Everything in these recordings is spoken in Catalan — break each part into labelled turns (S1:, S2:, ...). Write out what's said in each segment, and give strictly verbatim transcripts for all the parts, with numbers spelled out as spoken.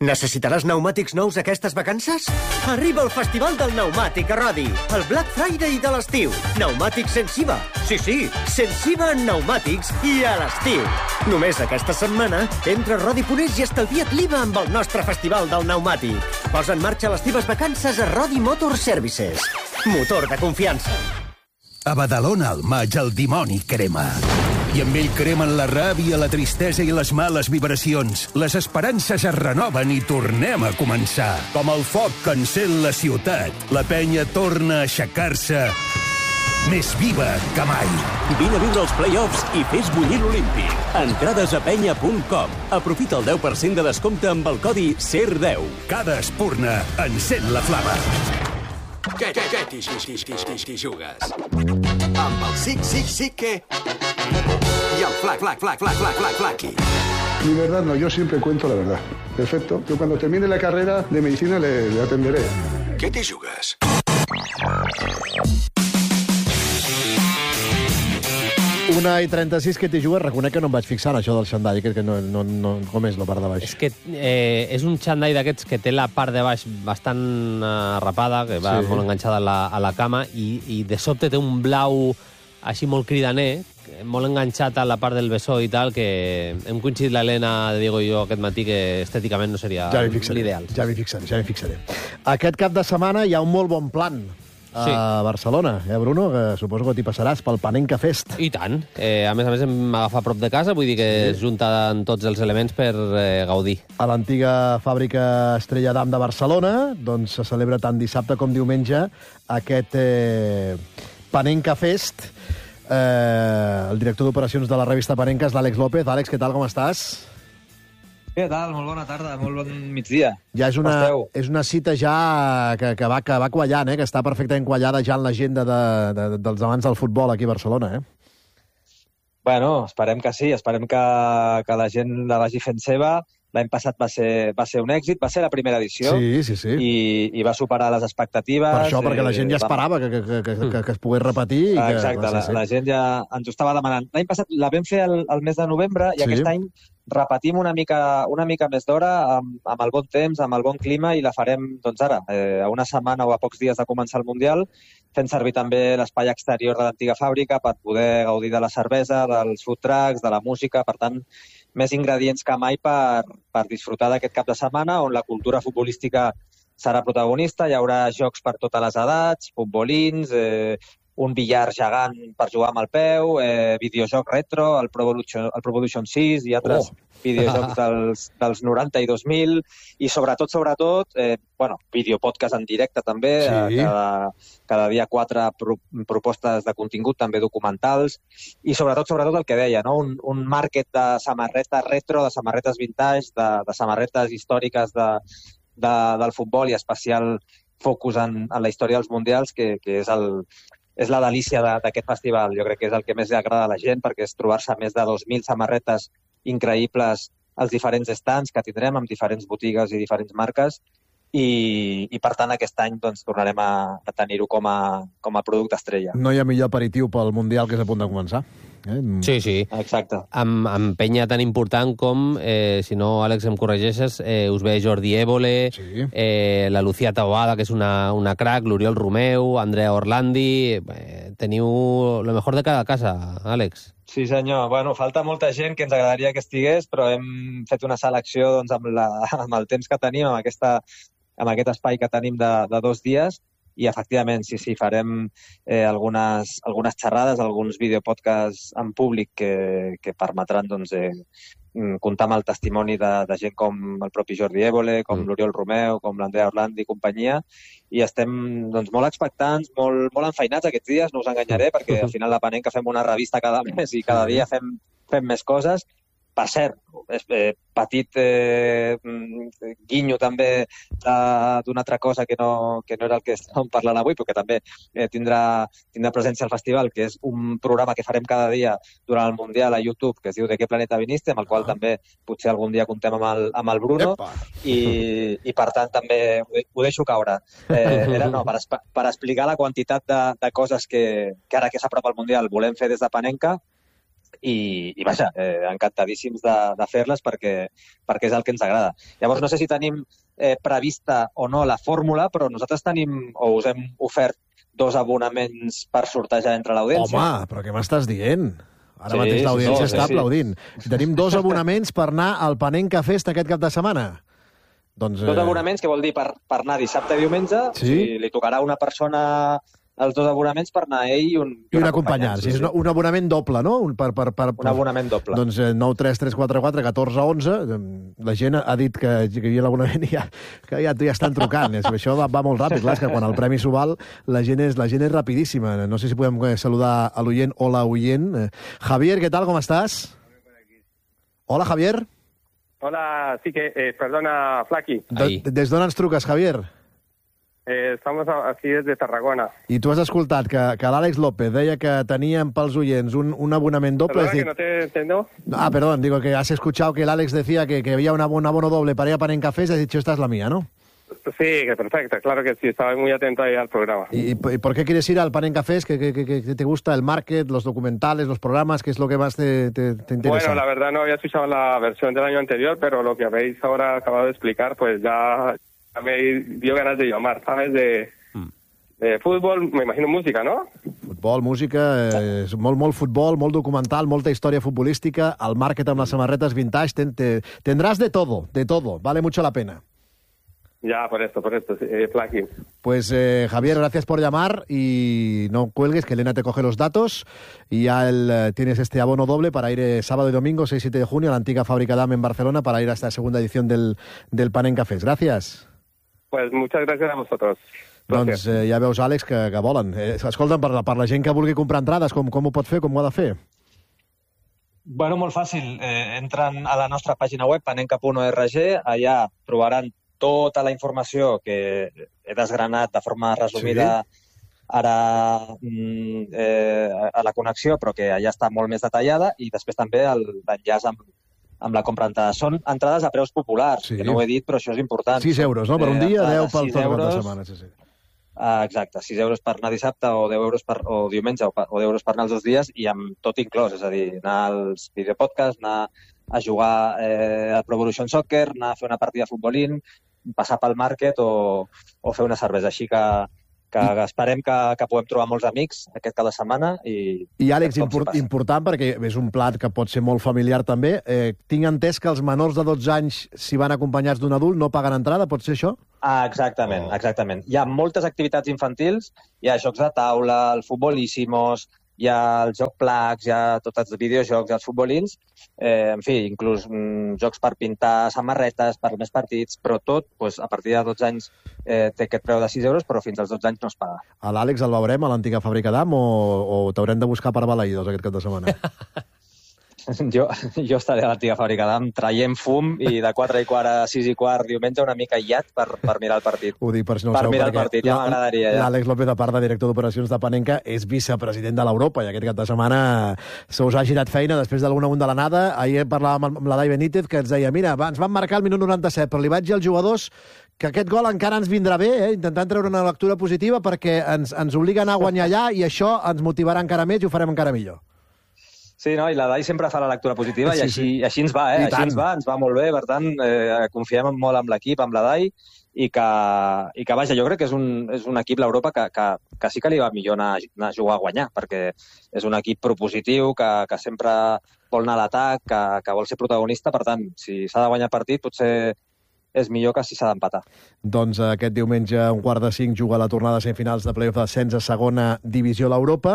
S1: Necessitaràs pneumàtics nous aquestes vacances? Arriba el Festival del Pneumàtic a Rodi, el Black Friday de l'estiu. Pneumàtics sense I V A. Sí, sí, sense I V A en pneumàtics i a l'estiu. Només aquesta setmana, entra a Rodi punt es i estalvia't l'I V A amb el nostre Festival del Pneumàtic. Posa en marxa les teves vacances a Rodi Motor Services. Motor de confiança.
S2: A Badalona, al maig, el dimoni crema. I amb ell cremen la ràbia, la tristesa i les males vibracions. Les esperances es renoven i tornem a començar. Com el foc que encén la ciutat, la penya torna a aixecar-se més viva que mai.
S3: Vine a viure els play-offs i fes bullir l'Olímpic. Entrades a penya punt com. Aprofita el deu per cent de descompte amb el codi S E R deu.
S2: Cada espurna encén la flama.
S4: Què, què, què, t'hi jugues? Amb el Sic, Sic, Sic, què? Y al flac, flac, flac, flac, flac, flac, flaqui.
S5: Mi verdad no, yo siempre cuento la verdad. Perfecto. Yo cuando termine la carrera de medicina le, le atenderé.
S4: Què t'hi jugues?
S6: Una i trenta-sis, que t'hi jugues? Reconec que no em vaig fixar en això del xandall, que, que no, no, no, com és la part de baix?
S7: És que eh, és un xandall d'aquests que té la part de baix bastant uh, rapada, que va sí. molt enganxada a la, a la cama, i, i de sobte té un blau així molt cridaner, molt enganxat a la part del bessó i tal, que hem coincidit l'Helena, Diego i jo aquest matí, que estèticament no seria
S6: ja
S7: l'ideal.
S6: Ja m'hi fixaré, ja m'hi fixaré. Aquest cap de setmana hi ha un molt bon plan a sí. Barcelona, eh, Bruno? Que suposo que t'hi passaràs pel Panenka Fest.
S7: I tant. Eh, a més a més, em agafa a prop de casa, vull dir que sí. es junten tots els elements per eh, gaudir.
S6: A l'antiga fàbrica Estrella d'Am de Barcelona, doncs se celebra tant dissabte com diumenge aquest eh, Panenka Fest. Eh, el director d'operacions de la revista Panenka és l'Àlex López. Àlex, què tal, com estàs?
S8: Què tal? Molt bona tarda, molt bon migdia.
S6: Ja és una, és una cita ja que, que, va, que va quallant, eh? Que està perfectament quallada ja en l'agenda de, de, dels amants del futbol aquí a Barcelona, eh?
S8: Bueno, esperem que sí, esperem que, que la gent la vagi fent seva. L'any passat va ser, va ser un èxit, va ser la primera edició
S6: sí, sí, sí.
S8: I, i va superar les expectatives.
S6: Per això, perquè la gent ja esperava que, que, que, que, que es pogués repetir. I que,
S8: exacte,
S6: sí, sí.
S8: La, la gent ja ens ho estava demanant. L'any passat la vam fer el, el mes de novembre i sí. aquest any repetim una mica, una mica més d'hora amb, amb el bon temps, amb el bon clima, i la farem doncs ara, eh, a una setmana o a pocs dies de començar el Mundial, fent servir també l'espai exterior de l'antiga fàbrica per poder gaudir de la cervesa, dels food trucks, de la música. Per tant, més ingredients que mai per, per disfrutar d'aquest cap de setmana, on la cultura futbolística serà protagonista. Hi haurà jocs per totes les edats, futbolins, eh, un billar gegant per jugar amb el peu, eh, videojoc retro, el Pro Evolution, el Pro Evolution sis i altres oh. videojocs dels, dels noranta i dos mil, i sobretot, sobretot, eh, bueno, videopodcast en directe també, sí. eh, cada, cada dia quatre pro, propostes de contingut, també documentals, i sobretot, sobretot el que deia, no? un, un market de samarretes retro, de samarretes vintage, de, de samarretes històriques de, de, del futbol, i especial focus en, en la història dels mundials, que, que és el és la delícia d'aquest festival. Jo crec que és el que més li agrada a la gent, perquè és trobar-se més de dos mil samarretes increïbles als diferents stands que tindrem amb diferents botigues i diferents marques, i, i per tant aquest any doncs, tornarem a, a tenir-ho com a, com a producte estrella.
S6: No hi ha millor aperitiu pel Mundial que és a punt de començar. Eh?
S7: Sí, sí.
S8: Exacte.
S7: Amb, amb penya tan important com, eh, si no, Àlex, em corregeixes, eh, us ve Jordi Évole, sí. eh, la Lucía Taboada, que és una, una crack, l'Oriol Romeu, Andrea Orlandi... Eh, teniu lo mejor de cada casa, Àlex.
S8: Sí, senyor. Bueno, falta molta gent que ens agradaria que estigués, però hem fet una selecció doncs, amb, la, amb el temps que tenim, amb, aquesta, amb aquest espai que tenim de, de dos dies, i efectivament, sí, sí, farem eh, algunes, algunes xerrades, alguns videopodcasts en públic que, que permetran doncs, eh, comptar amb el testimoni de, de gent com el propi Jordi Évole, com mm. l'Oriol Romeu, com l'Andrea Orlandi i companyia, i estem doncs, molt expectants, molt, molt enfeinats aquests dies, no us enganyaré, perquè al final la Panenka fem una revista cada mes i cada dia fem, fem més coses. Per cert, eh, petit eh, guinyo també eh, d'una altra cosa que no, que no era el que estàvem parlant avui, però que també eh, tindrà, tindrà presència al festival, que és un programa que farem cada dia durant el Mundial a YouTube, que es diu De què planeta viniste, amb el qual ah. també potser algun dia contem amb el, amb el Bruno, i, i per tant també ho, ho deixo caure. Eh, era no, per, per explicar la quantitat de, de coses que, que ara que s'apropa el Mundial volem fer des de Panenka, i, i vaja, eh, encantadíssims de, de fer-les perquè, perquè és el que ens agrada. Llavors, no sé si tenim eh, prevista o no la fórmula, però nosaltres tenim, o us hem ofert dos abonaments per sortejar entre l'audiència.
S6: Home, però què m'estàs dient? Ara
S8: Sí,
S6: mateix
S8: sí,
S6: l'audiència
S8: sí,
S6: està
S8: sí.
S6: aplaudint. Tenim dos abonaments per anar al Panenka Fest aquest cap de setmana. Doncs,
S8: Dos
S6: eh,
S8: abonaments, que vol dir per, per anar dissabte i diumenge,
S6: Sí.
S8: o sigui, li tocarà a una persona els dos abonaments per anar ell i un,
S6: I un acompanyant. Sí, és un, un abonament doble, no? Un, per, per, per,
S8: Un abonament doble.
S6: Doncs eh, nou tres tres quatre quatre catorze onze. La gent ha dit que, que hi havia l'abonament i ja, que ja, ja estan trucant. És, això va, va molt ràpid. Clar, és que quan el premi s'ho val, la gent, és, la gent és rapidíssima. No sé si podem eh, saludar a l'oient o la oient. Eh, Javier, ¿qué tal? ¿Cómo estás? Hola, Javier.
S9: Hola, sí que, eh, perdona, Flaqui.
S6: De, des d'on ens truques, Javier?
S9: Eh, estamos aquí desde Tarragona.
S6: I tu has escoltat que, que l'Àlex López deia que teníem pels oients un, un abonament doble.
S9: Perdona
S6: Has
S9: que no te entiendo.
S6: Ah, perdón, digo que has escuchado que el Alex decía que, que había un abono, un abono doble para ir a Panenka Fest y has dicho, esta es la mía, ¿no?
S9: Sí, que perfecto, claro que sí, estaba muy atento ahí al programa.
S6: ¿Y, y por qué quieres ir al Panenka Fest? ¿Qué, qué, qué, qué te gusta? ¿El market, los documentales, los programas? ¿Qué es lo que más te, te, te interesa?
S9: Bueno, la verdad no había escuchado la versión del año anterior, pero lo que habéis ahora acabado de explicar, pues ya, ya me dio ganas de llamar, ¿sabes? De, de fútbol, me imagino música, ¿no?
S6: Futbol, música, eh, molt, molt futbol, molt documental, molta història futbolística, el market amb les samarretes vintage, ten, te, tendrás de todo, de todo, vale mucho la pena.
S9: Ya, por esto, por esto, eh, Flaqui.
S6: Pues eh, Javier, gracias por llamar y no cuelgues, que Elena te coge los datos y ya el, eh, tienes este abono doble para ir eh, sábado y domingo, seis y siete de junio, a la antigua Fábrica Damm en Barcelona para ir a esta segunda edición del, del Panenka Fest. Gracias.
S9: Pues muchas gracias a vosotros.
S6: Doncs eh, ja veus, Àlex, que, que volen. Eh, escolta'm, per la, per la gent que vulgui comprar entrades, com, com ho pot fer, com ho ha de fer?
S8: Bueno, molt fàcil. Eh, entren a la nostra pàgina web, panenka punt org, allà trobaran tota la informació que he desgranat de forma resumida sí. ara mm, eh, a la connexió, però que allà està molt més detallada, i després també l'enllaç amb, amb la compra d'entrades. Són entrades a preus populars, sí. que no ho he dit, però això és important.
S6: sis euros, no? Per un dia,
S8: eh,
S6: deu pel
S8: sis
S6: tot el cap de
S8: euros,
S6: setmana. Sí, sí.
S8: Uh, exacte, sis euros per anar dissabte o deu euros per, o diumenge o, o deu euros per anar els dos dies i amb tot inclòs, és a dir, anar als videopodcasts, anar a jugar eh, a Pro Evolution Soccer, anar a fer una partida de futbolín, passar pel market o, o fer una cervesa. Així que, que esperem que, que puguem trobar molts amics aquest cada setmana. I,
S6: I Àlex, import, important, perquè és un plat que pot ser molt familiar també, eh, tinc entès que els menors de dotze anys, si van acompanyats d'un adult, no paguen entrada, pot ser això?
S8: Ah, exactament, oh. exactament. Hi ha moltes activitats infantils, hi ha jocs de taula, el futbolíssimos, hi ha el joc placs, hi ha tots els videojocs, els futbolins, eh, en fi, inclús mm, jocs per pintar samarretes, per més partits, però tot, pues, a partir de dotze anys eh, té aquest preu de sis euros, però fins als dotze anys no es paga.
S6: A l'Àlex el veurem a l'antiga Fàbrica Damm o, o t'haurem de buscar per Balaïdos aquest cap de setmana?
S8: Jo, jo estaré a l'antiga Fàbrica Damm traient fum i de quatre i quart a sis i quart diumenge una mica aïllat per, per mirar el partit.
S6: Ho dic per si no ho
S8: per
S6: sabeu,
S8: mirar el partit, ja m'agradaria. Ja.
S6: L'Àlex López, a part de director d'operacions de Panenka, és vicepresident de l'Europa i aquest cap de setmana se us ha girat feina després d'alguna undalanada. Ahir parlàvem amb l'Adai Benítez que ens deia, mira, ens van marcar el minut noranta-set, però li vaig dir als jugadors que aquest gol encara ens vindrà bé, eh? intentant treure una lectura positiva perquè ens, ens obliga a anar a guanyar allà i això ens motivarà encara més i ho farem encara millor.
S8: Sí, no? I la Dai sempre fa la lectura positiva
S6: sí,
S8: i així,
S6: sí.
S8: així ens va, eh? Així ens va, ens va molt bé, per tant, eh, confiem molt amb l'equip, amb la Dai, i que, i que vaja, jo crec que és un, és un equip, l'Europa, que, que, que sí que li va millor anar, anar a jugar a guanyar, perquè és un equip propositiu, que, que sempre vol anar a l'atac, que, que vol ser protagonista, per tant, si s'ha de guanyar partit, potser és millor que si s'ha d'empatar.
S6: Doncs aquest diumenge, un quart de cinc, juga la tornada de semifinals de play-off d'ascens a segona divisió a l'Europa,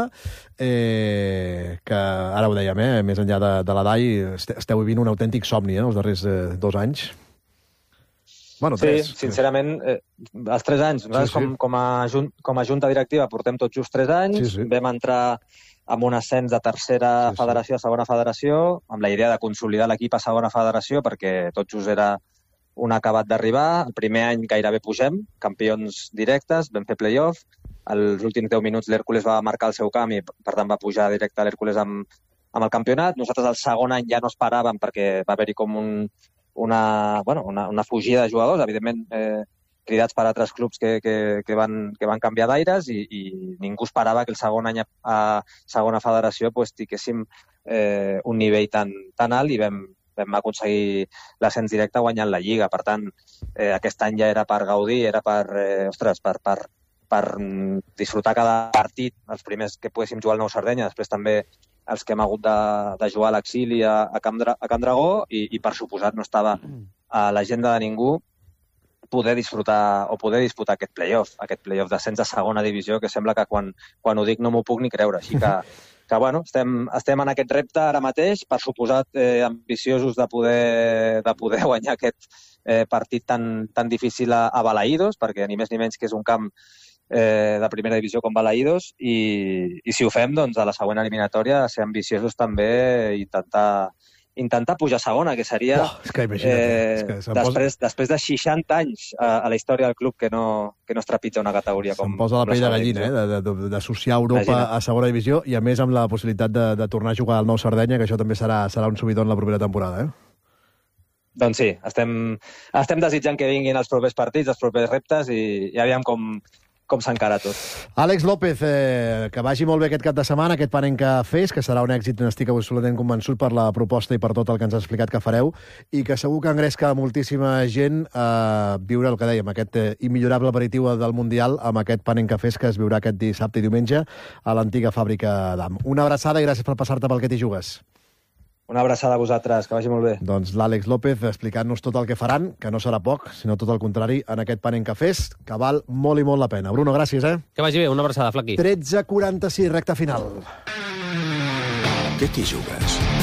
S6: eh, que ara ho dèiem, eh, més enllà de, de la D A I, esteu vivint un autèntic somni, eh, els darrers eh, dos anys. Bueno, tres.
S8: Sí, sincerament, eh, els tres anys. Nosaltres, sí, sí. Com, com, a jun, com a junta directiva, portem tot just tres anys,
S6: sí, sí.
S8: Vam entrar amb un ascens de tercera sí, sí. federació a segona federació, amb la idea de consolidar l'equip a segona federació, perquè tot just era un acabat d'arribar. El primer any gairebé pugem, campions directes, vam fer play-off. Els últims deu minuts l'Hèrcules va marcar el seu camp i, per tant, va pujar directe a l'Hèrcules amb, amb el campionat. Nosaltres el segon any ja no esperàvem perquè va haver-hi com un, una, bueno, una, una fugida de jugadors. Evidentment, eh, cridats per altres clubs que, que, que, van, que van canviar d'aires i, i ningú esperava que el segon any a, a segona federació pues, tinguéssim eh, un nivell tan, tan alt i vam, vam aconseguir l'ascens directe guanyant la Lliga. Per tant, eh, aquest any ja era per gaudir, era per, eh, ostres, per, per, per disfrutar cada partit, els primers que poguéssim jugar al Nou Sardenya, després també els que hem hagut de, de jugar a l'exili a, a, Camp Dra a Can Dragó i, i per suposat no estava a l'agenda de ningú poder disfrutar o poder disputar aquest playoff, aquest playoff d'ascens a segona divisió, que sembla que quan, quan ho dic no m'ho puc ni creure. Així que, que bueno, estem, estem en aquest repte ara mateix, per suposat eh, ambiciosos de poder, de poder guanyar aquest eh, partit tan, tan difícil a, a Balaïdos, perquè ni més ni menys que és un camp Eh, de primera divisió com Balaïdos i, i si ho fem, doncs a la següent eliminatòria ser ambiciosos també i intentar, intentar pujar a segona, que seria
S6: oh, és que
S8: eh, és que després, posa... després de seixanta anys a, a la història del club que no, que no es trepitja una categoria com
S6: se'm posa la pell de gallina, eh, d'associar Europa Imagina. a segona divisió i a més amb la possibilitat de, de tornar a jugar al Nou Sardenya, que això també serà, serà un subidon la propera temporada, eh?
S8: Doncs sí, estem, estem desitjant que vinguin els propers partits, els propers reptes i, i aviam com com s'encara tot.
S6: Àlex López, eh, que vagi molt bé aquest cap de setmana, aquest Panenka Fest, que serà un èxit, n'estic absolutament convençut per la proposta i per tot el que ens has explicat que fareu, i que segur que engresca moltíssima gent a viure el que dèiem, aquest eh, immillorable aperitiu del Mundial amb aquest Panenka Fest que es viurà aquest dissabte i diumenge a l'antiga fàbrica d'Am. Una abraçada i gràcies per passar-te pel que t'hi jugues.
S8: Una abraçada a vosaltres, que vagi molt bé.
S6: Doncs l'Àlex López explicant-nos tot el que faran, que no serà poc, sinó tot el contrari, en aquest Panenka Fest, que val molt i molt la pena. Bruno, gràcies, eh?
S7: Que vagi bé, una abraçada, Flaqui.
S6: tretze quaranta-sis, recta final.
S2: Què t'hi jugues?